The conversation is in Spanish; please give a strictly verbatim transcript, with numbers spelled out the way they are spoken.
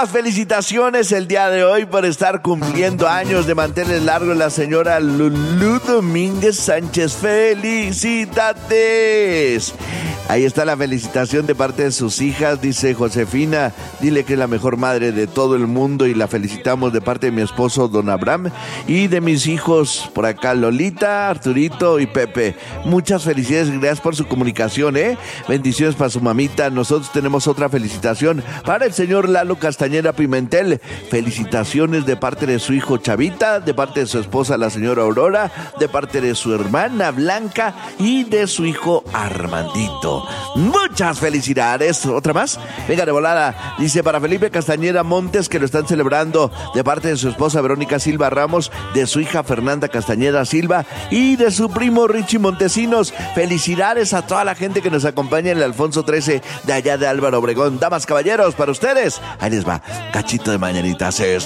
Muchas felicitaciones el día de hoy por estar cumpliendo años de manteles largos la señora Lulú Domínguez Sánchez. ¡Felicidades! Ahí está la felicitación de parte de sus hijas. Dice Josefina, dile que es la mejor madre de todo el mundo y la felicitamos de parte de mi esposo Don Abraham y de mis hijos por acá, Lolita, Arturito y Pepe. Muchas felicidades, gracias por su comunicación, ¿eh? Bendiciones para su mamita. Nosotros tenemos otra felicitación para el señor Lalo Castañeda Pimentel. Felicitaciones de parte de su hijo Chavita, de parte de su esposa la señora Aurora, de parte de su hermana Blanca y de su hijo Armandito. Muchas felicidades. ¿Otra más? Venga de volada. Dice para Felipe Castañeda Montes, que lo están celebrando de parte de su esposa Verónica Silva Ramos, de su hija Fernanda Castañeda Silva y de su primo Richie Montesinos. Felicidades a toda la gente que nos acompaña en el Alfonso trece de allá de Álvaro Obregón. Damas, caballeros, para ustedes, ahí les va cachito de mañanitas. Es